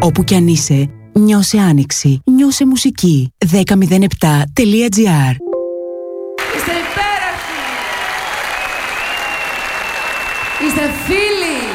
Όπου κι αν είσαι, νιώσε άνοιξη, νιώσε μουσική. 1007.gr. Είστε υπέροχοι! Είστε φίλοι!